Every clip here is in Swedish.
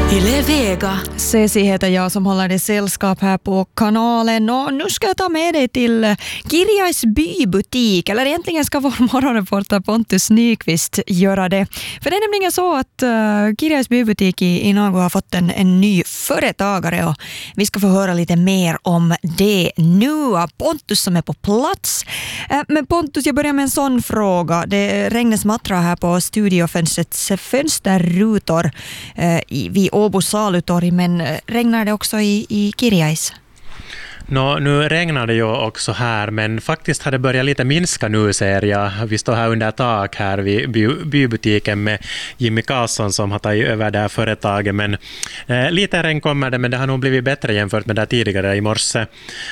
Yle Vega. Ceci heter jag som håller dig sällskap här på kanalen. Och nu ska jag ta med dig till Kirjais bybutik. Eller egentligen ska vår morgonreporter Pontus Nyqvist göra det. För det är nämligen så att Kirjais bybutik i Nagu har fått en ny företagare. Och vi ska få höra lite mer om det nu. Pontus som är på plats. Men Pontus, jag börjar med en sån fråga. Det regnar smattrar här på studiofönstrets fönsterrutor vid Åbo salutorg, men regnar det också i Kirjais? Nu regnar det ju också här, men faktiskt har det börjat lite minska nu, ser jag. Vi står här under tak här vid bybutiken med Jimmy Karlsson som har tagit över det här företaget, men lite regn kommer det, men det har nog blivit bättre jämfört med det tidigare i morse.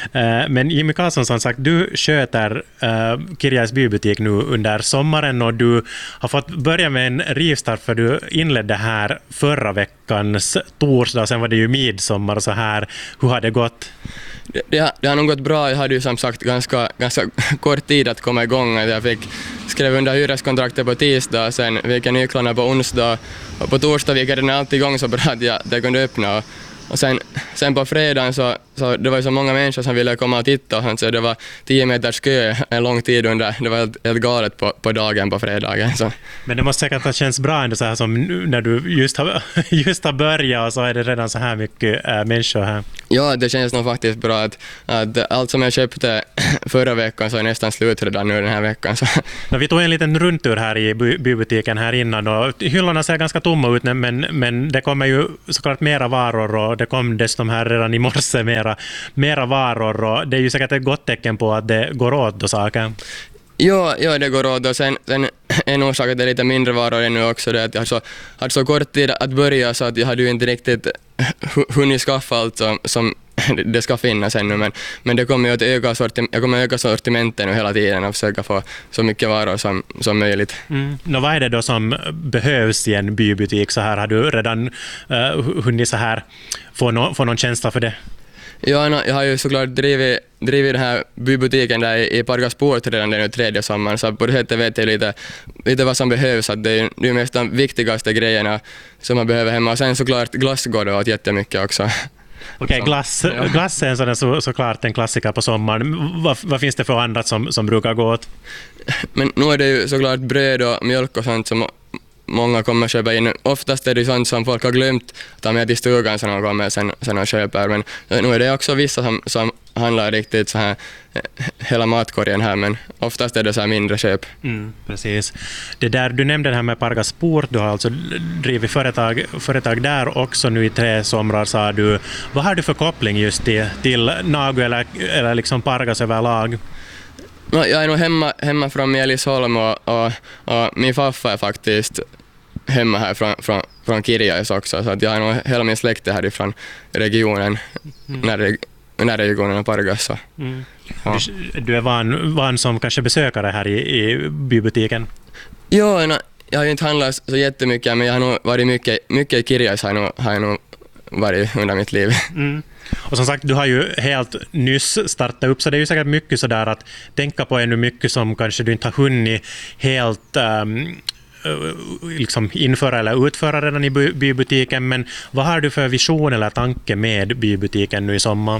Men Jimmy Karlsson, som sagt, du sköter Kirjais bybutik nu under sommaren och du har fått börja med en rivstart, för du inledde här förra veckans torsdag, sen var det ju midsommar och så här. Hur har det gått? Det har nog gått bra. Jag hade ju som sagt ganska kort tid att komma igång. Jag skrev under hyreskontraktet på tisdag, sen fick jag nycklarna på onsdag och på torsdag gick den alltid igång så bra att jag kunde öppna. Och sen på fredagen så det var ju så många människor som ville komma och titta, så det var 10 meters kö en lång tid under. Det var helt galet på dagen på fredagen. Så. Men det måste säkert ha känts bra ändå så här som när du just har börjat och så är det redan så här mycket människor här. Ja, det känns nog faktiskt bra att allt som jag köpte förra veckan så är nästan slut redan nu den här veckan. Så. Vi tog en liten rundtur här i bybutiken här innan och hyllorna ser ganska tomma ut, men det kommer ju såklart mera varor och det kom dessutom här redan i morse mera varor och det är ju säkert ett gott tecken på att det går åt då saker. Ja, det går åt och sen en orsak att det är lite mindre varor ännu också det att jag hade så kort tid att börja så att jag hade ju inte riktigt hunnit skaffa allt som det ska finnas ännu, men det kommer ju att öka sortimentet nu hela tiden och försöka få så mycket varor som möjligt. Vad är det då som behövs i en bybutik så här? Har du redan hunnit så här få någon känsla för det? Ja, jag har ju såklart drivit den här bybutiken där i Pargasport redan den 3:e sommaren, så på det sättet vet jag lite vad som behövs. Att det är mest de viktigaste grejerna som man behöver hemma. Och sen såklart glass går det åt jättemycket också. Okej, glass är en sådan såklart en klassiker på sommaren. Vad finns det för annat som brukar gå åt? Men nu är det ju såklart bröd och mjölk och sånt som många kommer köpa in. Oftast är det sånt som folk har glömt att ta med till stugan som de kommer sen och köper. Men nu är det också vissa som handlar riktigt så här hela matkorgen här, men oftast är det så här mindre köp. Precis. Det där du nämnde det här med Pargasport, du har alltså drivit företag där också nu i 3 somrar, sa du. Vad har du för koppling just till Nagu eller liksom Pargas överlag? Jag är nog hemma från Mielisholm och min farfar är faktiskt hemma här från Kirjais också, så att jag har nog hela min släkt härifrån regionen, när regionen är Pargas. Så. Ja. Du är van som kanske besökare här i bybutiken? Ja, jag har ju inte handlat så jättemycket, men jag har nog varit mycket i Kirjais har jag nog varit under mitt liv. Och som sagt, du har ju helt nyss startat upp, så det är ju säkert mycket sådär att tänka på ännu mycket som kanske du inte har hunnit helt liksom införa eller utföra redan i bybutiken. Men vad har du för vision eller tanke med bybutiken nu i sommar?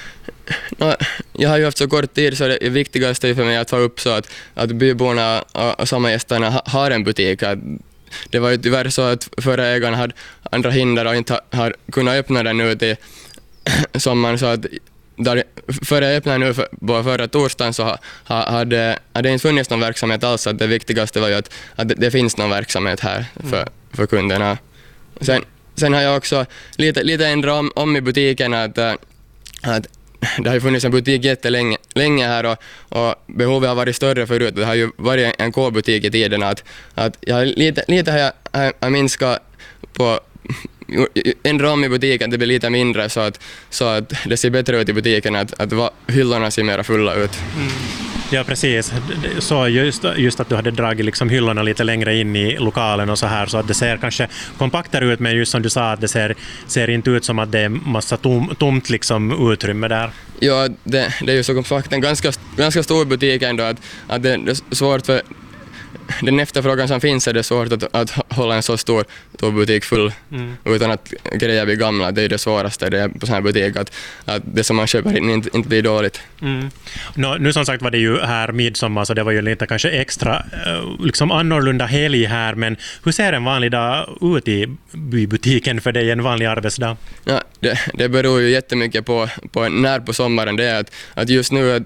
Jag har ju haft så kort tid, så det viktigaste är för mig att få upp så att byborna och sommargästerna har en butik. Det var ju tyvärr så att förra ägarna hade andra hinder och inte har kunnat öppna den nu till sommaren, så att före jag öppnade nu på förra torsdagen så hade inte funnits någon verksamhet alls. Att det viktigaste var ju att det finns någon verksamhet här för kunderna. Sen har jag också lite ändrat om i butiken att det har ju funnits en butik jättelänge här och behovet har varit större förut. Det har ju varit en K-butik i tiden att jag lite har jag minskat på en ram i butiken, det blir lite mindre så att det ser bättre ut i butiken, att hyllorna ser mer fulla ut. Ja, precis. Så just att du hade dragit liksom hyllorna lite längre in i lokalen och så här, så att det ser kanske kompaktare ut, men just som du sa att det ser inte ut som att det är massa tomt liksom utrymme där. Ja, det är ju så kompakt, en ganska stor butik ändå, att det är svårt för den efterfrågan som finns är det svårt att hålla en så stor butik full utan att grejer blir gamla. Det är det svåraste det är på sån här butik, att det som man köper inte blir dåligt. Nu som sagt var det ju här midsommar, så det var ju lite kanske extra liksom annorlunda helg här, men hur ser en vanlig dag ut i bybutiken för dig, en vanlig arbetsdag? Ja, det beror ju jättemycket på när på sommaren det är, att just nu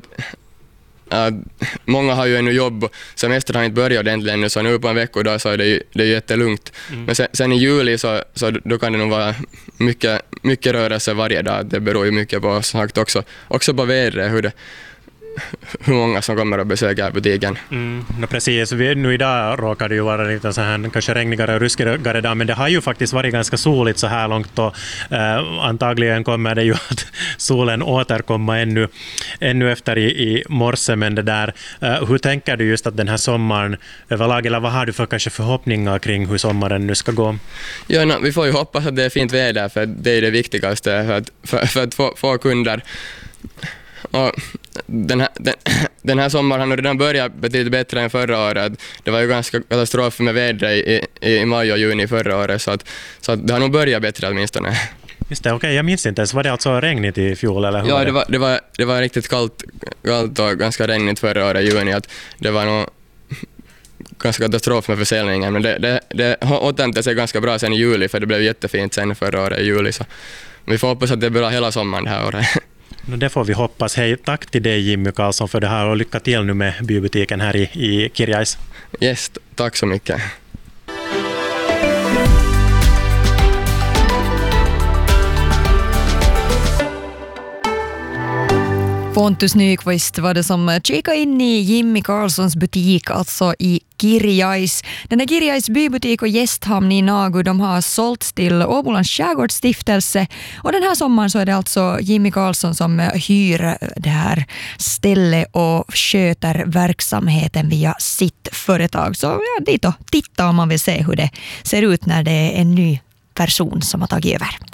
många har ju ännu jobb, semestern har inte börjat ordentligt ännu, så nu på en veckodag så är det jättelugnt. Men sen i juli så då kan det nog vara mycket rörelse varje dag. Det beror ju mycket på, sagt, också på vädret, hur många som kommer att besöka butiken. Precis, nu idag råkar det ju vara lite så här kanske regnigare och ruskigare dag, men det har ju faktiskt varit ganska soligt så här långt, och antagligen kommer det ju att solen återkomma ännu efter i morse, men det där, hur tänker du just att den här sommaren överlag, eller vad har du för kanske förhoppningar kring hur sommaren nu ska gå? Ja, vi får ju hoppas att det är fint väder, för det är det viktigaste för att få kunder. Och den här sommaren har redan börjat betydligt bättre än förra året. Det var ju ganska katastrof med vädret i maj och juni förra året, så att det har nog börjat bättre åtminstone. Just det, okej, jag minns inte ens. Var det alltså regnigt i fjol, eller hur? Ja, det var riktigt kallt och ganska regnigt förra året i juni. Att det var nog ganska katastrof med försäljningen, men det återhämtade sig ganska bra sen i juli, för det blev jättefint sen förra året i juli. Så vi får hoppas att det blir bra hela sommaren det här året. Det får vi hoppas. Hej, tack till dig Jimmy Karlsson för det här, och lycka till nu med bybutiken här i Kirjais. Yes, tack så mycket. Pontus Nyqvist var det som kikade in i Jimmy Karlssons butik, alltså i Kirjais. Den här Kirjais bybutik och gästhamn i Nagu, de har sålts till Åbolands skärgårdsstiftelse, och den här sommaren så är det alltså Jimmy Karlsson som hyr det här stället och sköter verksamheten via sitt företag. Så ja, dit och titta om man vill se hur det ser ut när det är en ny person som har tagit över.